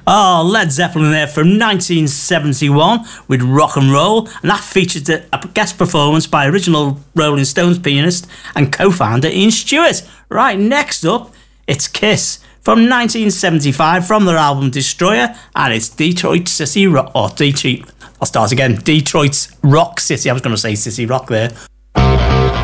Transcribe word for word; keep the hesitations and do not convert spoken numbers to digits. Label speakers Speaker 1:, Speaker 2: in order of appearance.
Speaker 1: Oh, Led Zeppelin there from nineteen seventy-one with Rock and Roll, and that featured a guest performance by original Rolling Stones pianist and co-founder Ian Stewart. Right, next up, it's Kiss from nineteen seventy-five from their album Destroyer, and it's Detroit City Rock, or Detroit, I'll start again, Detroit's Rock City, I was going to say City Rock there,